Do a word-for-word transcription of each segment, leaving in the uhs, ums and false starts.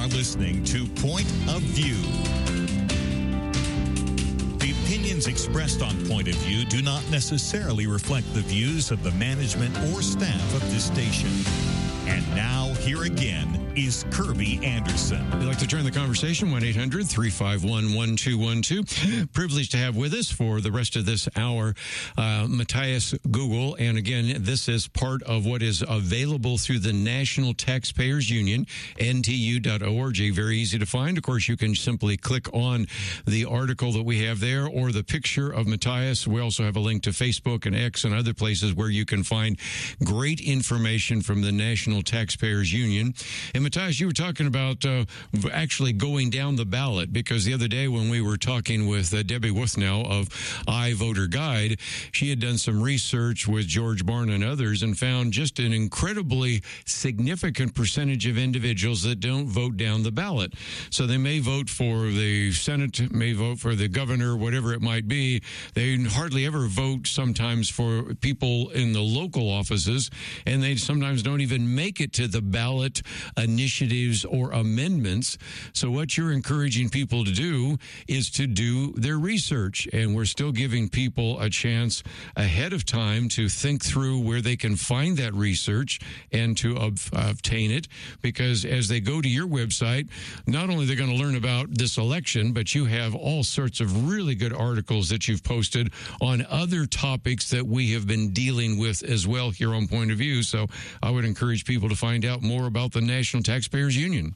listening to Point of View. The opinions expressed on Point of View do not necessarily reflect the views of the management or staff of this station. And now, here again is Kirby Anderson. If you'd like to turn the conversation, one eight hundred three five one one two one two. Privileged to have with us for the rest of this hour, uh, Matthias Google. And again, this is part of what is available through the National Taxpayers Union, N T U dot org. Very easy to find. Of course, you can simply click on the article that we have there or the picture of Matthias. We also have a link to Facebook and X and other places where you can find great information from the National Taxpayers Union. And Matthias, you were talking about uh, actually going down the ballot, because the other day when we were talking with uh, Debbie Wuthnow of iVoter Guide, she had done some research with George Barna and others and found just an incredibly significant percentage of individuals that don't vote down the ballot. So they may vote for the Senate, may vote for the governor, whatever it might be. They hardly ever vote sometimes for people in the local offices, and they sometimes don't even make it to the ballot initiatives or amendments. So what you're encouraging people to do is to do their research. And we're still giving people a chance ahead of time to think through where they can find that research and to ob- obtain it. Because as they go to your website, not only they're going to learn about this election, but you have all sorts of really good articles that you've posted on other topics that we have been dealing with as well here on Point of View. So I would encourage people to find out more about the National Taxpayers Union.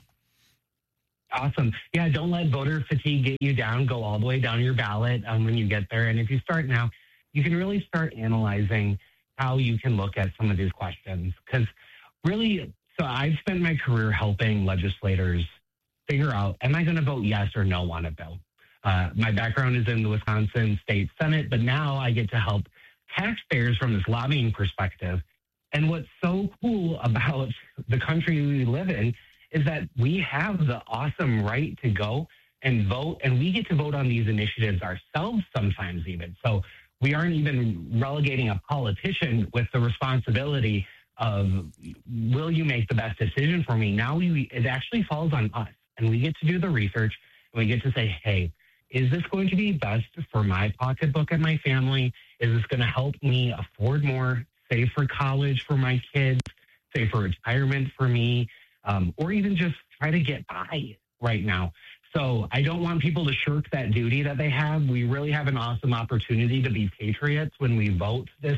Awesome. Yeah, don't let voter fatigue get you down. Go all the way down your ballot um, when you get there. And if you start now, you can really start analyzing how you can look at some of these questions. Because really, so I've spent my career helping legislators figure out, am I going to vote yes or no on a bill? Uh, my background is in the Wisconsin State Senate, but now I get to help taxpayers from this lobbying perspective. And what's so cool about the country we live in is that we have the awesome right to go and vote, and we get to vote on these initiatives ourselves sometimes even. So we aren't even relegating a politician with the responsibility of, will you make the best decision for me? Now we, it actually falls on us, and we get to do the research, and we get to say, hey, is this going to be best for my pocketbook and my family? Is this going to help me afford more? Save for college for my kids, save for retirement for me, um, or even just try to get by right now. So I don't want people to shirk that duty that they have. We really have an awesome opportunity to be patriots when we vote this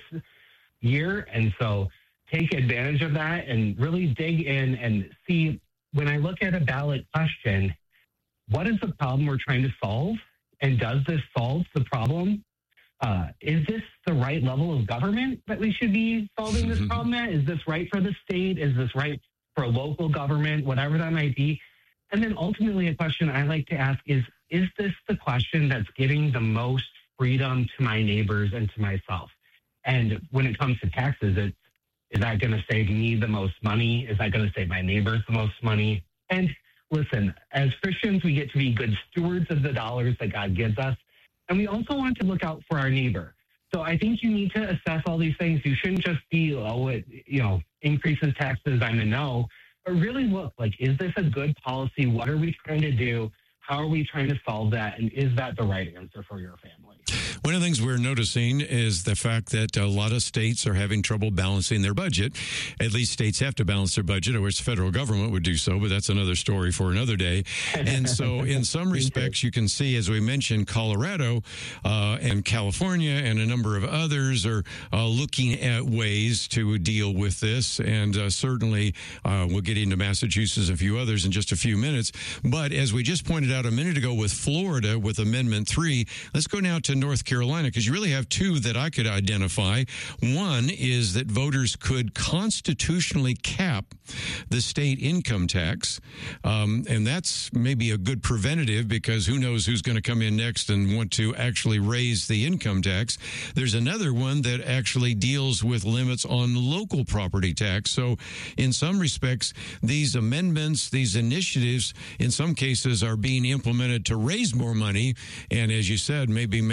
year. And so take advantage of that and really dig in and see, when I look at a ballot question, what is the problem we're trying to solve? And does this solve the problem? Uh, is this the right level of government that we should be solving this problem at? Is this right for the state? Is this right for a local government, whatever that might be? And then ultimately a question I like to ask is, is this the question that's giving the most freedom to my neighbors and to myself? And when it comes to taxes, it's, is that going to save me the most money? Is that going to save my neighbors the most money? And listen, as Christians, we get to be good stewards of the dollars that God gives us. And we also want to look out for our neighbor. So I think you need to assess all these things. You shouldn't just be, oh, it, you know, increases taxes, I'm a no. But really look, like, is this a good policy? What are we trying to do? How are we trying to solve that? And is that the right answer for your family? One of the things we're noticing is the fact that a lot of states are having trouble balancing their budget. At least states have to balance their budget, or which the federal government would do so, but that's another story for another day. And so in some respects, you can see, as we mentioned, Colorado uh, and California and a number of others are uh, looking at ways to deal with this. And uh, certainly uh, we'll get into Massachusetts and a few others in just a few minutes. But as we just pointed out a minute ago with Florida, with Amendment three, let's go now to North Carolina, because you really have two that I could identify. One is that voters could constitutionally cap the state income tax, um, and that's maybe a good preventative, because who knows who's going to come in next and want to actually raise the income tax. There's another one that actually deals with limits on local property tax. So in some respects, these amendments, these initiatives, in some cases are being implemented to raise more money, and as you said, maybe make government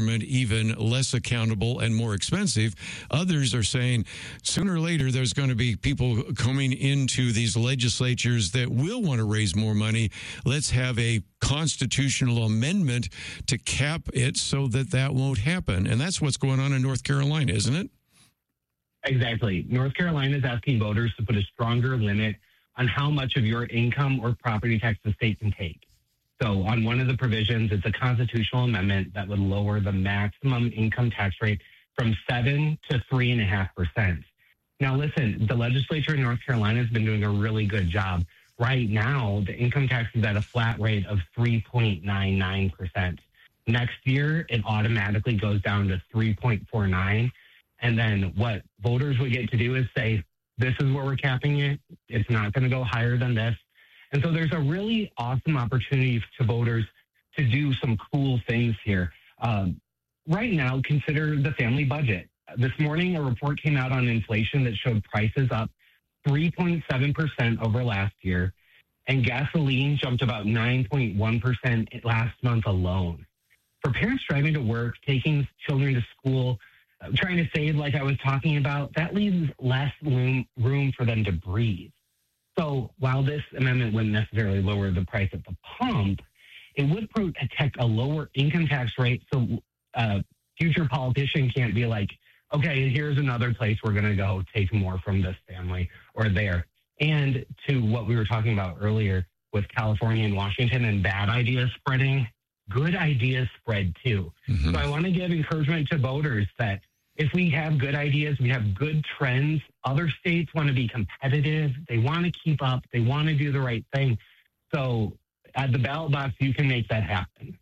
government even less accountable and more expensive. Others are saying sooner or later there's going to be people coming into these legislatures that will want to raise more money. Let's have a constitutional amendment to cap it so that that won't happen. And that's what's going on in North Carolina, isn't it? Exactly. North Carolina is asking voters to put a stronger limit on how much of your income or property tax the state can take. So on one of the provisions, it's a constitutional amendment that would lower the maximum income tax rate from seven to three and a half percent. Now, listen, the legislature in North Carolina has been doing a really good job. Right now, the income tax is at a flat rate of three point nine nine percent. Next year, it automatically goes down to three point four nine. And then what voters would get to do is say, this is where we're capping it. It's not going to go higher than this. And so there's a really awesome opportunity to voters to do some cool things here. Um, right now, consider the family budget. This morning, a report came out on inflation that showed prices up three point seven percent over last year, and gasoline jumped about nine point one percent last month alone. For parents driving to work, taking children to school, uh, trying to save like I was talking about, that leaves less room, room for them to breathe. So while this amendment wouldn't necessarily lower the price at the pump, it would protect a lower income tax rate so uh, future politician can't be like, okay, here's another place we're going to go take more from this family or there. And to what we were talking about earlier with California and Washington and bad ideas spreading, good ideas spread too. Mm-hmm. So I want to give encouragement to voters that if we have good ideas, we have good trends, other states want to be competitive, they want to keep up, they want to do the right thing. So at the ballot box, you can make that happen.